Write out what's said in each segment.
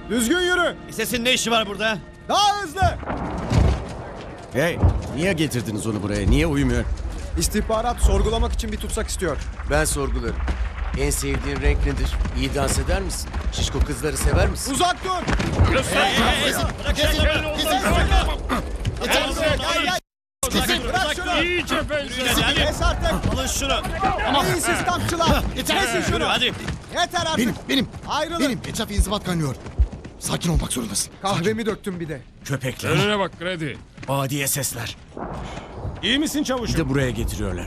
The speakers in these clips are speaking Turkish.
Düzgün yürü. Sesin ne işi var burada? Daha hızlı. Hey, niye getirdiniz onu buraya? Niye uyumuyor? İstihbarat sorgulamak için bir tutsak istiyor. Ben sorgularım. En sevdiğin renk nedir? İyi dans eder misin? Şişko kızları sever misin? Uzak dur. Bırak şunu. İyice benziyor. Kes artık. Alın şunu. İyisiz kampçılar. Kesin şunu. Hadi. Yeter artık. Benim. Ayrılın. Benim. Etraf inzibat kaynıyor. Sakin olmak zorundasın. Kahvemi döktüm bir de. Köpekler. Önüne bak Grady. Adiye sesler. İyi misin Bir çavuşum? de buraya getiriyorlar.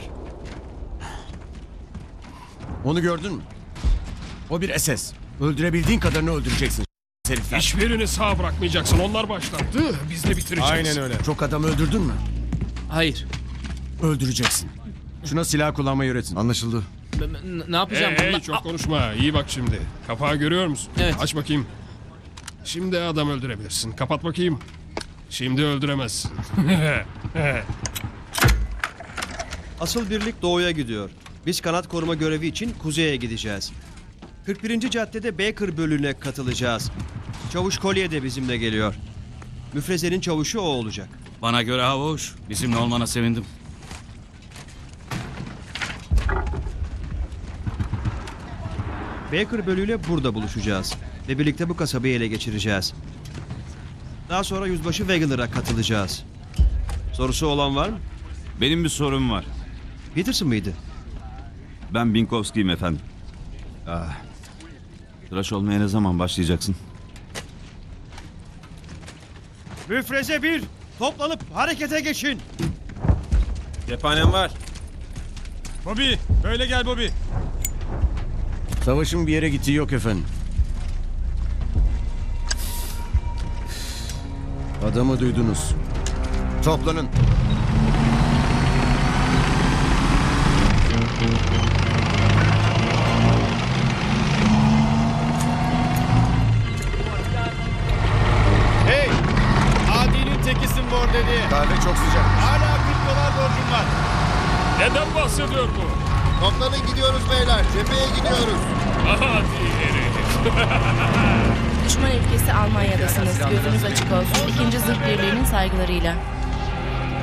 Onu gördün mü? O bir SS. Öldürebildiğin kadarını öldüreceksin herifler. Hiçbirini sağ bırakmayacaksın. Onlar başlattı. Biz de bitireceğiz. Aynen öyle. Çok adam öldürdün mü? Hayır. Öldüreceksin. Şuna silah kullanmayı öğretin. Anlaşıldı. Ne yapacağım? Hey, çok konuşma. İyi bak şimdi. Kapağı görüyor musun? Evet. Aç bakayım. Şimdi adam öldürebilirsin. Kapat bakayım. Şimdi öldüremezsin. Asıl birlik doğuya gidiyor. Biz kanat koruma görevi için kuzeye gideceğiz. 41. caddede Baker bölüğüne katılacağız. Çavuş Collier de bizimle geliyor. Müfrezenin çavuşu o olacak. Bana göre hava hoş. Bizimle olmana sevindim. Baker bölüğüyle burada buluşacağız. Ve birlikte bu kasabayı ele geçireceğiz. Daha sonra Yüzbaşı Wagler'a katılacağız. Sorusu olan var mı? Benim bir sorum var. Peterson mıydı? Ben Binkowski'yim efendim. Tıraş olmaya ne zaman başlayacaksın? Müfreze 1! Toplanıp harekete geçin! Cephanem var. Bobby, böyle gel Bobby. Savaşın bir yere gittiği yok efendim. Adamı duydunuz. Toplanın. Hey! Adi'nin tekisin bor dedi. Kahve çok sıcak. Hala $40 borcum var. Neden bahsediyor bu? Toplanın gidiyoruz beyler. Cepheye gidiyoruz. Hadi herif. Düşman etkisi Almanya'dasınız. Gözünüz açık olsun. İkinci Zırh Birliği'nin saygılarıyla.